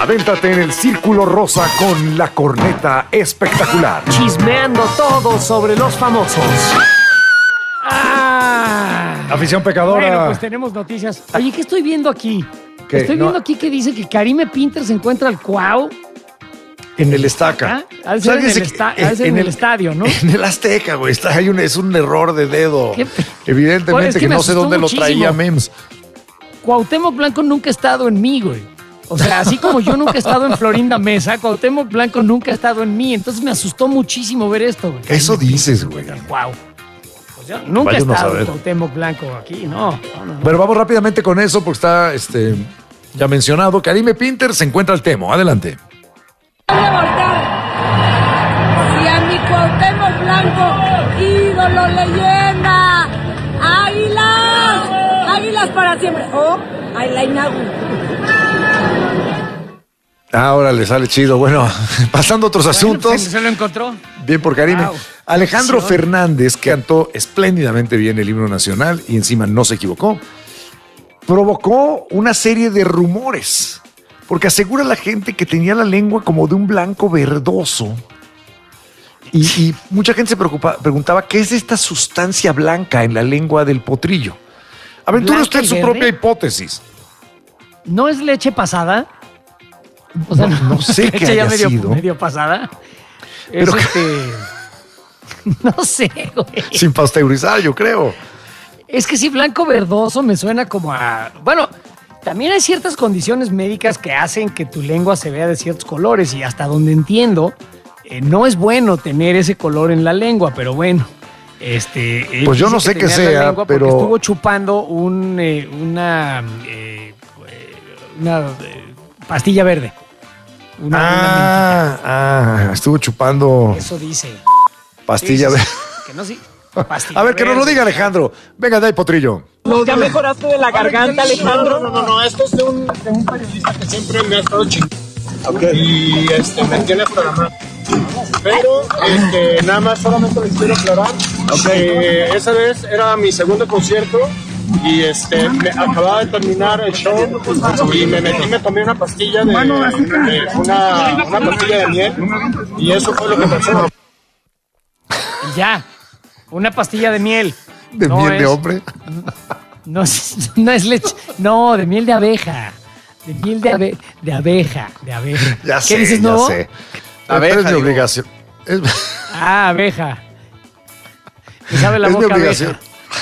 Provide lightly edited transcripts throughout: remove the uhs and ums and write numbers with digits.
Avéntate en el Círculo Rosa con la corneta espectacular. Chismeando todo sobre los famosos. Afición pecadora. Bueno, pues tenemos noticias. Oye, ¿qué estoy viendo aquí? ¿Qué? Estoy viendo aquí que dice que Karime Pinter se encuentra al Cuau. En el Estaca. Ha de ser en el estadio, ¿no? En el Azteca, güey. Es un error de dedo. Evidentemente Es que que me no sé asustó dónde muchísimo. lo traía Mems. Cuauhtémoc Blanco nunca ha estado en mí, güey. O sea, así como yo nunca he estado en Florinda Mesa, Cuauhtémoc Blanco nunca ha estado en mí. Entonces me asustó muchísimo ver esto, güey. Eso dices, güey. Wow. Pues yo nunca he Váyanos a estado ver. Cuauhtémoc Blanco aquí, no. Pero vamos rápidamente con eso porque está ya mencionado. Karime Pinter se encuentra al Temo. Adelante. Y a mi Cuauhtémoc Blanco, ídolo, leyenda, águilas, águilas para siempre. Oh, ahí la inauguro. Ahora le sale chido. Bueno, pasando a otros asuntos. Se lo encontró. Bien por Karime. Wow. Alejandro Sí. Fernández, que cantó espléndidamente bien el himno nacional y encima no se equivocó, provocó una serie de rumores. Porque asegura la gente que tenía la lengua como de un blanco verdoso. Y mucha gente se preguntaba, ¿qué es esta sustancia blanca en la lengua del potrillo? Aventura ¿Blanca usted y su verde? propia hipótesis. ¿No es leche pasada? O sea, No sé qué leche ya haya sido. medio pasada. Pero- No sé, güey. Sin pasteurizar, yo creo. Es que sí, blanco verdoso me suena como a... Bueno, también hay ciertas condiciones médicas que hacen que tu lengua se vea de ciertos colores y hasta donde entiendo, no es bueno tener ese color en la lengua, pero bueno. Pues yo dice no sé que qué tenía la sea, lengua porque pero- estuvo chupando una pastilla verde. Una Estuvo chupando mentita. Eso dice. pastilla. Sí, sí, sí. Que no, sí. Pastilla A ver, que nos lo verde. diga Alejandro. Venga, de ahí, potrillo. ¿Ya mejoraste de la garganta, Alejandro? No, esto es de un periodista que siempre me ha estado chingando. Y me tiene hasta la mano. Pero nada más solamente les quiero aclarar que esa vez era mi segundo concierto y me acababa de terminar el show y me tomé una pastilla una pastilla de miel y eso fue lo que pasó. Y ya. Una pastilla de miel. De No miel de es- hombre. No es leche. No, de miel de abeja. De miel de abeja. Ya ¿Qué sé, dices, ya Novo? sé. Abeja, Pero es mi digo. obligación. Es, Ah, abeja. Me sabe la es mi boca obligación.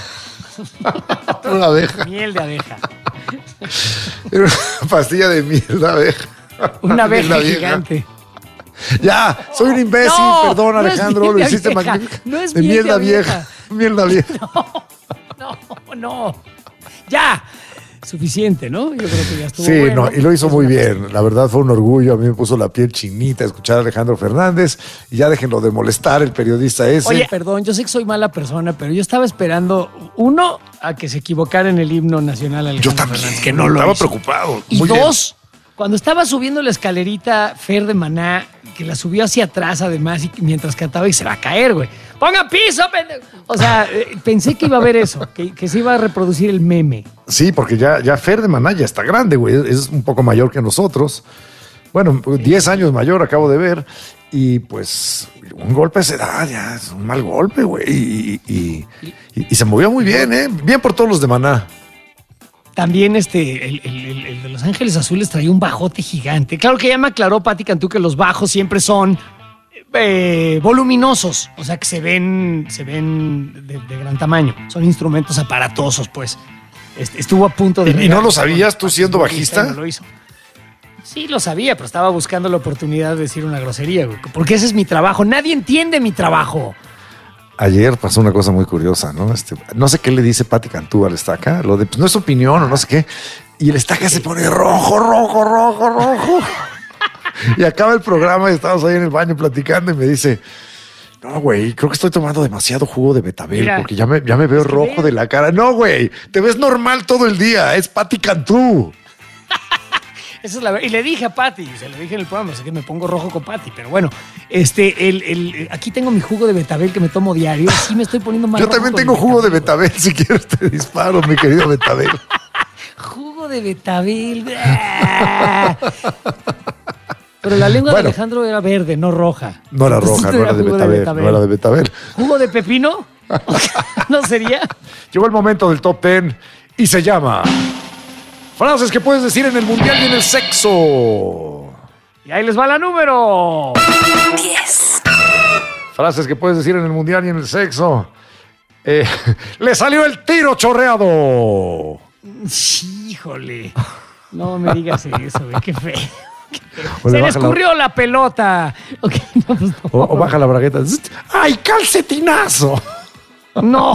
abeja. Una abeja. Miel de abeja. Era una pastilla de miel de abeja. Una Miel de abeja gigante. Ya, soy un imbécil, No, perdón, no es Alejandro, miel lo de hiciste abeja, magnífico. no es de miel miel de de vieja. Miel de vieja. No. Ya. Suficiente, ¿no? Yo creo que ya estuvo Sí, bueno. no, y lo hizo muy bien. La verdad fue un orgullo. A mí me puso la piel chinita escuchar a Alejandro Fernández. Y ya déjenlo de molestar, el periodista ese. Oye, perdón, yo sé que soy mala persona, pero yo estaba esperando, uno, a que se equivocara en el himno nacional Alejandro yo también. Fernández, que no lo estaba hizo. preocupado. Y Muy bien. dos, cuando estaba subiendo la escalerita Fer de Maná, que la subió hacia atrás además y mientras cantaba y se va a caer, güey. ¡Ponga piso, pendejo! O sea, pensé que iba a haber eso, que se iba a reproducir el meme. Sí, porque ya Fer de Maná ya está grande, güey. Es un poco mayor que nosotros. Bueno, 10 años mayor, acabo de ver. Y pues un golpe a esa edad ya es un mal golpe, güey. Y se movió muy bien, ¿eh? Bien por todos los de Maná. También el de Los Ángeles Azules traía un bajote gigante. Claro que ya me aclaró Pati Cantú que los bajos siempre son voluminosos, o sea que se ven de gran tamaño. Son instrumentos aparatosos, pues. Estuvo a punto de... ¿Y no lo sabías tú siendo bajista? No lo hizo. Sí, lo sabía, pero estaba buscando la oportunidad de decir una grosería, güey, porque ese es mi trabajo. Nadie entiende mi trabajo. Ayer pasó una cosa muy curiosa, ¿no? No sé qué le dice Pati Cantú al Estaca, lo de pues no es opinión o no sé qué. Y el Estaca se pone rojo. Y acaba el programa y estamos ahí en el baño platicando y me dice, no, güey, creo que estoy tomando demasiado jugo de betabel Mira, porque ya me veo que rojo ve- de la cara. No, güey, te ves normal todo el día, es Pati Cantú. Esa es la verdad. Y le dije a Pati, se lo dije en el programa, sé que me pongo rojo con Pati, pero bueno, aquí tengo mi jugo de betabel que me tomo diario, sí me estoy poniendo más Yo rojo también con tengo el jugo de betabel, si quieres te disparo, mi querido betabel. Jugo de betabel. ¡Ah! Pero la lengua Bueno. de Alejandro era verde, no roja. No era roja, no era de jugo betabel, no era de betabel. ¿Jugo de pepino? ¿No sería? Llegó el momento del top 10 y se llama frases que puedes decir en el mundial y en el sexo. Y ahí les va la número 10, Frases que puedes decir en el mundial y en el sexo. Le salió el tiro chorreado. Híjole. No me digas eso, güey, qué feo. O Se le le baja escurrió la pelota. Ok, no, pues no. o baja la bragueta. ¡Ay, calcetinazo! No.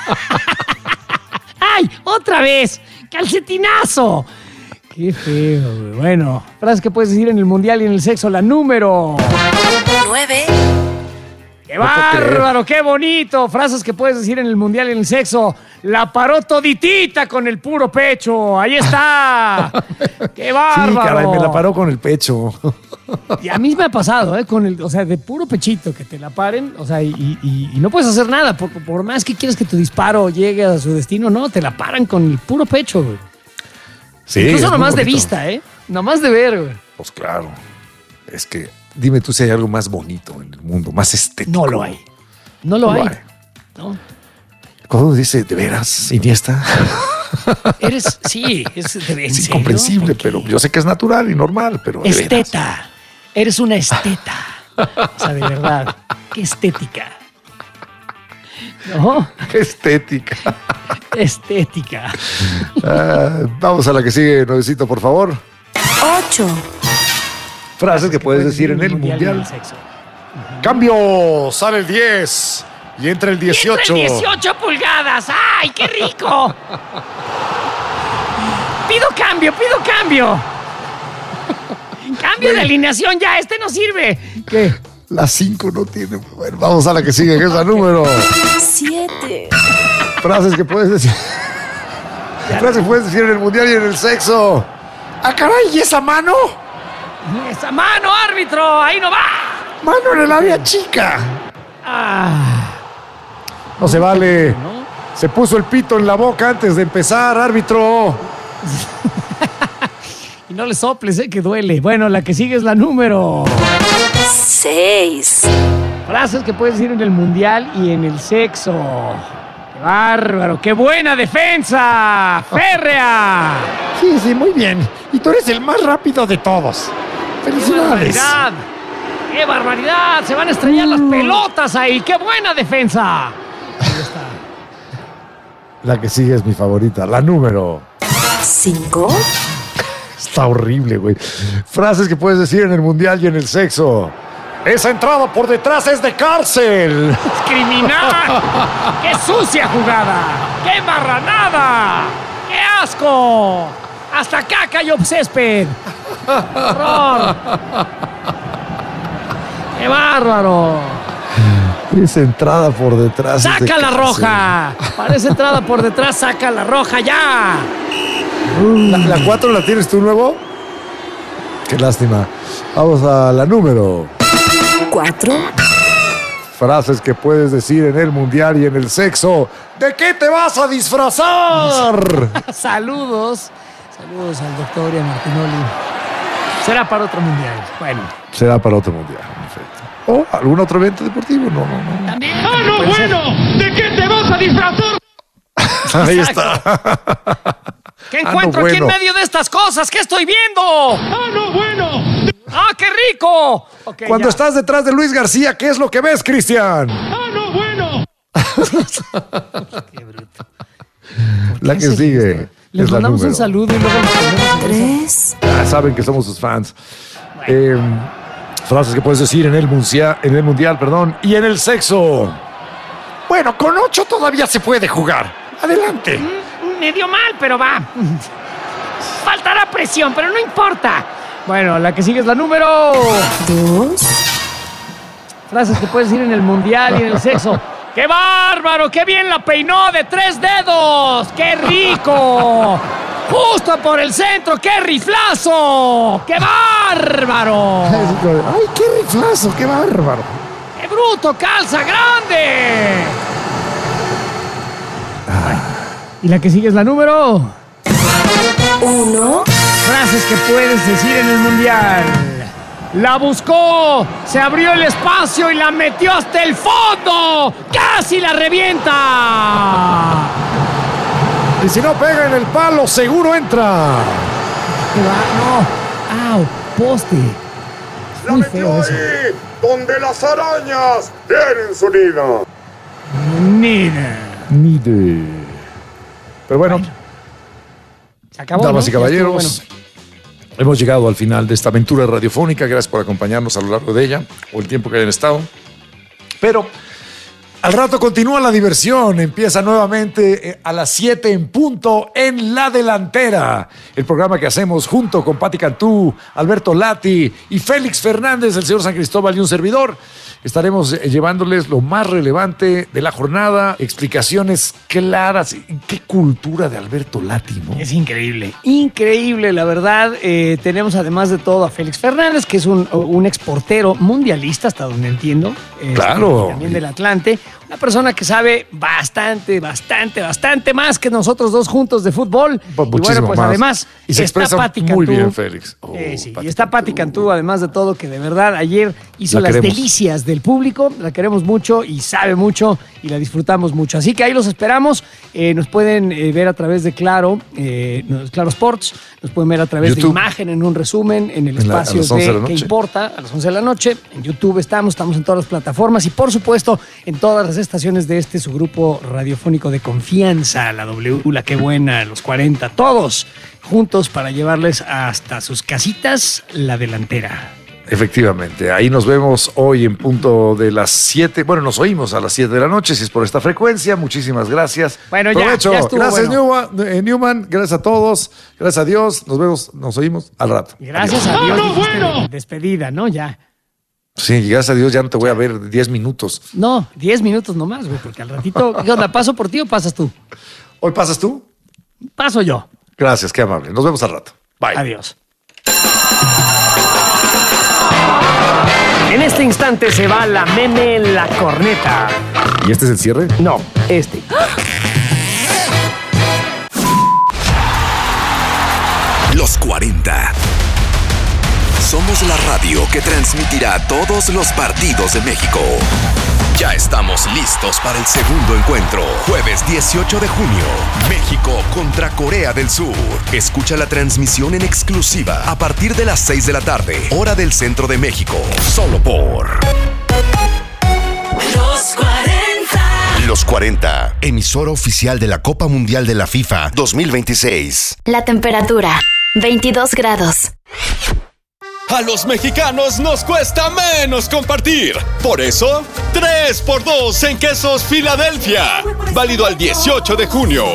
¡Ay, otra vez! ¡Calcetinazo! Qué feo, güey. Bueno, frases que puedes decir en el mundial y en el sexo. La número 9, ¡Qué bárbaro! ¡Qué bonito! Frases que puedes decir en el mundial y en el sexo. La paró toditita con el puro pecho. ¡Ahí está! ¡Qué bárbaro! Sí, caray, me la paró con el pecho. Y a mí me ha pasado, con el, o sea, de puro pechito que te la paren, o sea, y no puedes hacer nada. Por más que quieras que tu disparo llegue a su destino, no, te la paran con el puro pecho, güey. Sí, Incluso es muy nomás de bonito. vista, nomás de ver, güey. Pues claro. Es que dime tú si hay algo más bonito en el mundo, más estético. No lo hay. No lo hay. ¿No? Cuando uno dice, ¿de veras, Iniesta? Sí, es de Es incomprensible, pero yo sé que es natural y normal, pero de veras. Esteta. Eres una esteta. O sea, de verdad. Qué estética. ¿No? Qué estética. Estética. Vamos a la que sigue, Novecito, por favor. 8, Frases que puedes decir en el y en mundial. el sexo. Cambio, sale el 10 y entra el 18. ¡Entra el 18 pulgadas! ¡Ay, qué rico! Pido cambio. Cambio de alineación ya, este no sirve. ¿Qué? La 5 no tiene. Bueno, vamos a la que sigue, que es la número. 7, Frases que puedes decir. Frases que puedes decir en el mundial y en el sexo. ¡Ah, caray! ¿Y esa mano? ¡Esa mano, árbitro! ¡Ahí no va! ¡Mano en el área chica! Ah, No se vale. ¿no? Se puso el pito en la boca antes de empezar, árbitro. Y no le soples, que duele. Bueno, la que sigue es la número. 6, Frases que puedes decir en el mundial y en el sexo. ¡Qué bárbaro! ¡Qué buena defensa! ¡Férrea! Sí, muy bien. Y tú eres el más rápido de todos. ¡Qué ¡Felicidades! barbaridad! ¡Qué barbaridad! Se van a estrellar las pelotas ahí. ¡Qué buena defensa! Ahí está. La que sigue es mi favorita, la número. 5, Está horrible, güey. Frases que puedes decir en el mundial y en el sexo. Esa entrada por detrás es de cárcel. ¡Criminal! ¡Qué sucia jugada! ¡Qué marranada! ¡Qué asco! ¡Hasta acá cayó césped! ¡Horror! ¡Qué bárbaro! Esa entrada por detrás. es de ¡Saca la cárcel. roja! Para esa entrada por detrás, saca la roja ya. ¿La 4 la tienes tú luego? Qué lástima. Vamos a la número. 4, Frases que puedes decir en el mundial y en el sexo. ¿De qué te vas a disfrazar? Saludos. Saludos al doctor y a Martinoli. Será para otro mundial. Bueno. Será para otro mundial, perfecto. ¿O algún otro evento deportivo? No. También. ¡Ah, no, bueno! ¿De qué te vas a disfrazar? Ahí Exacto. está. ¿Qué encuentro aquí en medio de estas cosas? ¿Qué estoy viendo? ¡Ah, no, bueno! ¡Ah, qué rico! Okay, Cuando ya. estás detrás de Luis García, ¿qué es lo que ves, Cristian? ¡Ah, no, bueno! Qué bruto. La que ¿Qué sigue. esto? Les es la mandamos un número. saludo y luego nos ponemos en eso. 3, Ya saben que somos sus fans. Frases que puedes decir en el mundial, y en el sexo. Bueno, con 8 todavía se puede jugar. Adelante. Medio mal, pero va. Faltará presión, pero no importa. Bueno, la que sigue es la número. 2, Frases que puedes decir en el mundial y en el sexo. ¡Qué bárbaro! ¡Qué bien la peinó de 3 dedos! ¡Qué rico! ¡Justo por el centro! ¡Qué riflazo! ¡Qué bárbaro! ¡Ay, qué riflazo! ¡Qué bárbaro! ¡Qué bruto! ¡Calza grande! Y la que sigue es la número. 1, Frases que puedes decir en el mundial La buscó, se abrió el espacio y la metió hasta el fondo. ¡Casi la revienta! Y si no pega en el palo, seguro entra. No, ¡au! Poste. La Muy metió feo eso. ahí, donde las arañas tienen su nido. Ni Pero bueno, se acabó. damas ¿no? y caballeros, Ya estuvo bueno. hemos llegado al final de esta aventura radiofónica. Gracias por acompañarnos a lo largo de ella o el tiempo que hayan estado. Pero al rato continúa la diversión. Empieza nuevamente a las 7 en punto en La Delantera. El programa que hacemos junto con Pati Cantú, Alberto Lati y Félix Fernández, el señor San Cristóbal y un servidor. Estaremos llevándoles lo más relevante de la jornada, explicaciones claras. Qué cultura de Alberto Lati, ¿no? Es increíble, increíble, la verdad. Tenemos además de todo a Félix Fernández, que es un exportero mundialista, hasta donde entiendo. Claro. También del Atlante. Una persona que sabe bastante más que nosotros dos juntos de fútbol. Pues y bueno, muchísimo pues más. además Y se está expresa Pati muy Cantú. bien, Félix. Sí, Pati y está Pati Cantú, además de todo, que de verdad ayer hizo La las queremos. delicias del público. La queremos mucho y sabe mucho y la disfrutamos mucho. Así que ahí los esperamos. Nos pueden ver a través de Claro Sports. Nos pueden ver a través YouTube. de imagen en un resumen en el A espacio las 11 de la de ¿Qué noche. importa? A las 11 de la noche. En YouTube estamos en todas las plataformas y por supuesto en todas las estaciones de su grupo radiofónico de confianza, la W, la Qué Buena, los 40, todos juntos para llevarles hasta sus casitas La Delantera. Efectivamente, ahí nos vemos hoy en punto de las 7. Bueno, nos oímos a las 7 de la noche, si es por esta frecuencia. Muchísimas gracias. Bueno, ya Provecho. estuvo Gracias, bueno. Newman. Gracias a todos. Gracias a Dios. Nos oímos al rato. Gracias a Dios. dijiste despedida, ¿no? Ya. Sí, gracias a Dios ya no te voy a ver 10 minutos. No, 10 minutos nomás, güey, porque al ratito, ¿qué onda? ¿Paso por ti o pasas tú? ¿Hoy pasas tú? Paso yo. Gracias, qué amable. Nos vemos al rato. Bye. Adiós. En este instante se va la meme La Corneta. ¿Y este es el cierre? No, este. Los 40. Somos la radio que transmitirá todos los partidos de México. Ya estamos listos para el segundo encuentro. Jueves 18 de junio. México contra Corea del Sur. Escucha la transmisión en exclusiva a partir de las 6 de la tarde, hora del centro de México. Solo por Los 40. Los 40, emisora oficial de la Copa Mundial de la FIFA 2026. La temperatura, 22 grados. A los mexicanos nos cuesta menos compartir. Por eso, 3x2 en quesos Filadelfia. Válido al 18 de junio.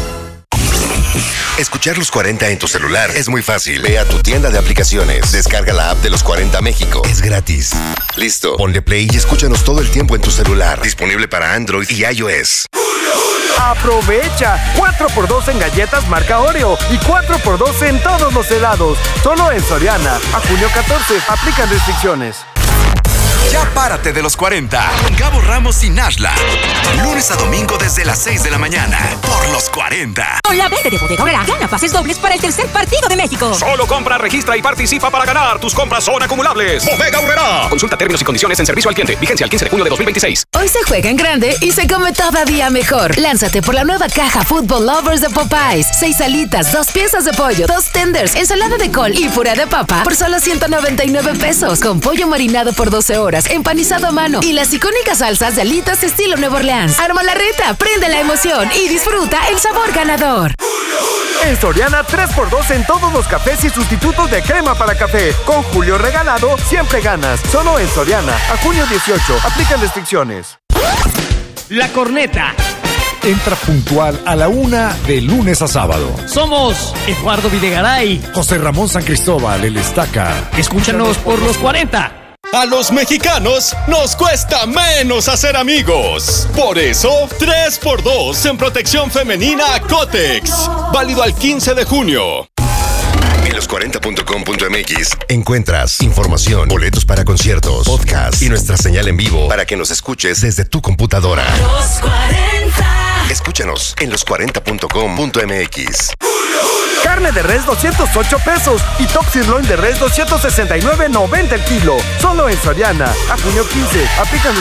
Escuchar los 40 en tu celular es muy fácil. Ve a tu tienda de aplicaciones. Descarga la app de los 40 México. Es gratis. Listo. Ponle play y escúchanos todo el tiempo en tu celular. Disponible para Android y iOS. Aprovecha 4x2 en galletas marca Oreo y 4x2 en todos los helados. Solo en Soriana. A junio 14. Aplican restricciones. Ya párate de los 40. Gabo Ramos y Nashla. Lunes a domingo desde las 6 de la mañana. Por los 40. Con la verde de Bodega Aurrera, gana pases dobles para el tercer partido de México. Solo compra, registra y participa para ganar. Tus compras son acumulables. Bodega Aurrera. Consulta términos y condiciones en servicio al cliente. Vigencia al 15 de junio de 2026. Hoy se juega en grande y se come todavía mejor. Lánzate por la nueva caja Football Lovers de Popeyes. 6 alitas, 2 piezas de pollo, 2 tenders, ensalada de col y puré de papa por solo 199 pesos. Con pollo marinado por 12 horas, empanizado a mano y las icónicas salsas de alitas estilo Nueva Orleans. Arma la reta, prende la emoción y disfruta el sabor ganador. En Soriana 3x2 en todos los cafés y sustitutos de crema para café. Con Julio regalado, siempre ganas. Solo en Soriana. A junio 18. Aplican restricciones. La Corneta. Entra puntual a la 1 de lunes a sábado. Somos Eduardo Videgaray. José Ramón San Cristóbal, el Estaca. Escúchanos por los 40. A los mexicanos nos cuesta menos hacer amigos. Por eso, 3x2 en protección femenina Cotex. Válido al 15 de junio. En los40.com.mx encuentras información, boletos para conciertos, podcast y nuestra señal en vivo para que nos escuches desde tu computadora. Los 40. Escúchanos en los40.com.mx. Carne de res 208 pesos y top sirloin de res 269.90 el kilo. Solo en Soriana. A junio 15. Aplican